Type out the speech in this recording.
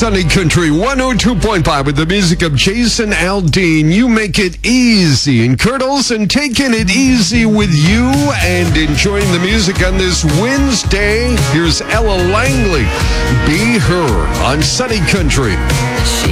Sunny Country 102.5 with the music of Jason Aldean. You make it easy. And Kurt Olsen taking it easy with you and enjoying the music on this Wednesday. Here's Ella Langley. Be Her on Sunny Country. She